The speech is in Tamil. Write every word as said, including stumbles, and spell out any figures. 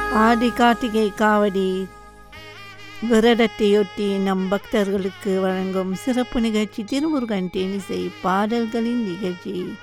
ஆடி கார்த்திகை காவடி விரதத்தையொட்டி நம் பக்தர்களுக்கு வழங்கும் சிறப்பு நிகழ்ச்சி திருமுருகன் தேனிசை பாடல்களின் நிகழ்ச்சி.